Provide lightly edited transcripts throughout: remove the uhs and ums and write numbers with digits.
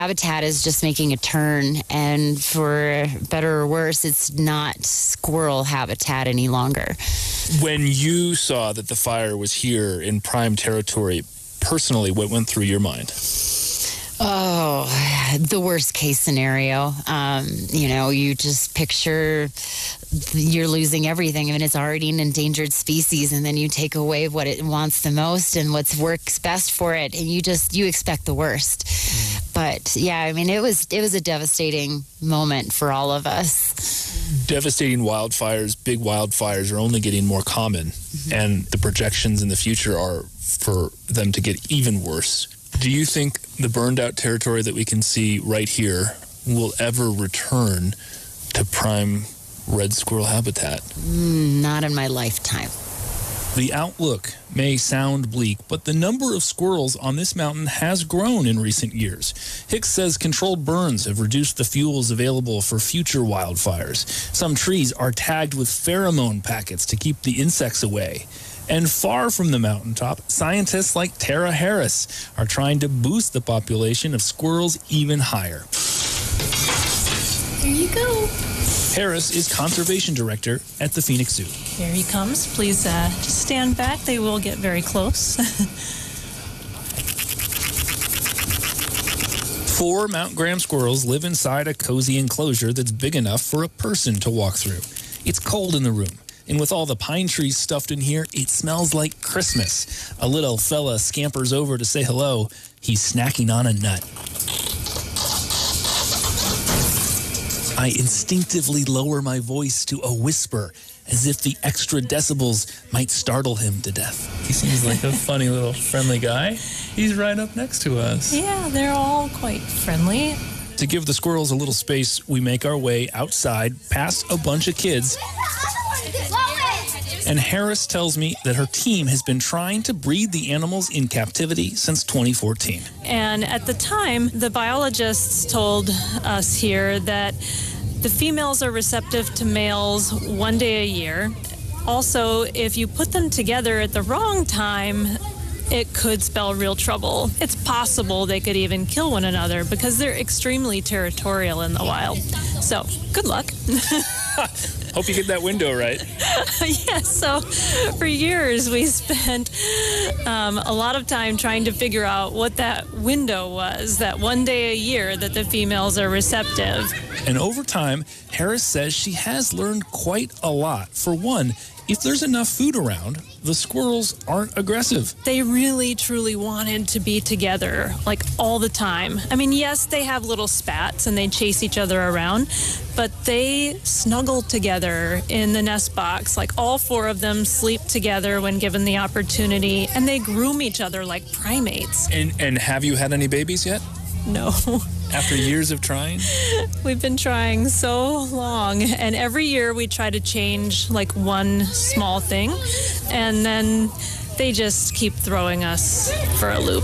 Habitat is just making a turn, and for better or worse, it's not squirrel habitat any longer. When you saw that the fire was here in prime territory, personally, what went through your mind? Oh, the worst case scenario. You just picture you're losing everything. I mean, it's already an endangered species, and then you take away what it wants the most and what works best for it, and you expect the worst. But yeah, I mean, it was a devastating moment for all of us. Devastating wildfires, big wildfires, are only getting more common, and the projections in the future are for them to get even worse. Do you think the burned out territory that we can see right here will ever return to prime red squirrel habitat? Not in my lifetime. The outlook may sound bleak, but the number of squirrels on this mountain has grown in recent years. Hicks says controlled burns have reduced the fuels available for future wildfires. Some trees are tagged with pheromone packets to keep the insects away. And far from the mountaintop, scientists like Tara Harris are trying to boost the population of squirrels even higher. Here you go. Harris is conservation director at the Phoenix Zoo. Here he comes. Please just stand back. They will get very close. 4 Mount Graham squirrels live inside a cozy enclosure that's big enough for a person to walk through. It's cold in the room, and with all the pine trees stuffed in here, it smells like Christmas. A little fella scampers over to say hello. He's snacking on a nut. I instinctively lower my voice to a whisper, as if the extra decibels might startle him to death. He seems like a funny little friendly guy. He's right up next to us. Yeah, they're all quite friendly. To give the squirrels a little space, we make our way outside past a bunch of kids. And Harris tells me that her team has been trying to breed the animals in captivity since 2014. And at the time, the biologists told us here that the females are receptive to males 1 day a year. Also, if you put them together at the wrong time, it could spell real trouble. It's possible they could even kill one another because they're extremely territorial in the wild. So, good luck. Hope you get that window right. Yes, so for years we spent a lot of time trying to figure out what that window was, that 1 day a year that the females are receptive. And over time, Harris says she has learned quite a lot. For one, if there's enough food around, the squirrels aren't aggressive. They really, truly wanted to be together, like all the time. I mean, yes, they have little spats and they chase each other around, but they snuggle together in the nest box. Like all 4 of them sleep together when given the opportunity, and they groom each other like primates. And have you had any babies yet? No. After years of trying? We've been trying so long, and every year we try to change like one small thing, and then they just keep throwing us for a loop.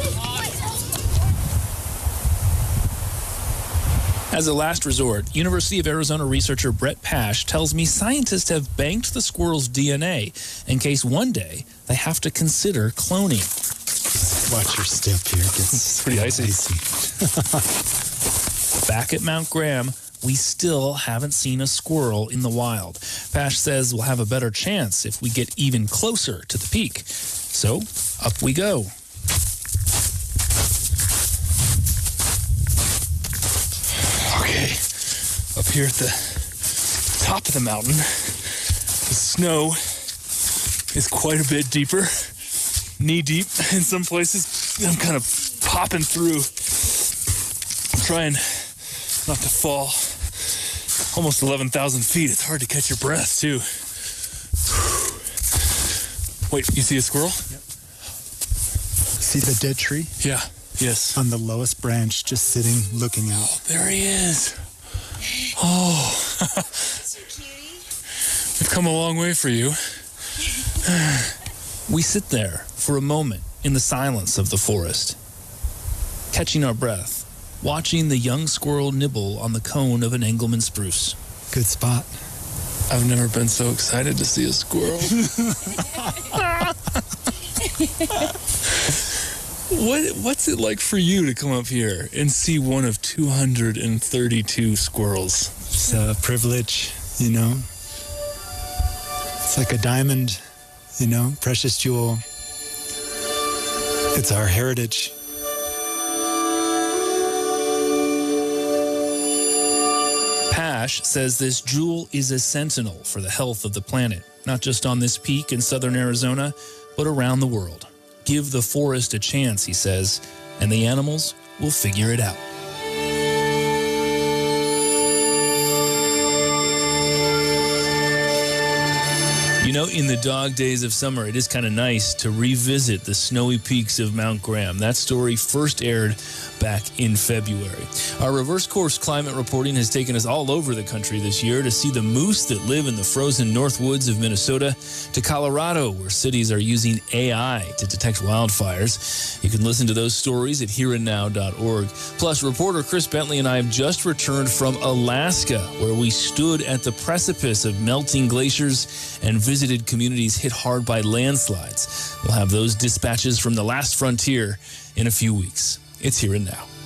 As a last resort, University of Arizona researcher Brett Pash tells me scientists have banked the squirrel's DNA in case one day they have to consider cloning. Watch your step here. It's pretty icy. Back at Mount Graham, we still haven't seen a squirrel in the wild. Pash says we'll have a better chance if we get even closer to the peak. So, up we go. Okay, up here at the top of the mountain, the snow is quite a bit deeper, knee deep in some places. I'm kind of popping through. I'm trying not to fall. Almost 11,000 feet. It's hard to catch your breath, too. Wait, you see a squirrel? Yep. See the dead tree? Yeah. Yes. On the lowest branch, just sitting, looking out. Oh, there he is. Oh. We've come a long way for you. We sit there for a moment in the silence of the forest, catching our breath, watching the young squirrel nibble on the cone of an Engelmann spruce. Good spot. I've never been so excited to see a squirrel. What's it like for you to come up here and see one of 232 squirrels? It's a privilege, you know. It's like a diamond, you know, precious jewel. It's our heritage. Pash says this jewel is a sentinel for the health of the planet, not just on this peak in southern Arizona, but around the world. Give the forest a chance, he says, and the animals will figure it out. You know, in the dog days of summer, it is kind of nice to revisit the snowy peaks of Mount Graham. That story first aired back in February. Our reverse course climate reporting has taken us all over the country this year to see the moose that live in the frozen north woods of Minnesota, to Colorado, where cities are using AI to detect wildfires. You can listen to those stories at hereandnow.org. Plus, reporter Chris Bentley and I have just returned from Alaska, where we stood at the precipice of melting glaciers and visited communities hit hard by landslides. We'll have those dispatches from the last frontier in a few weeks. It's Here and Now.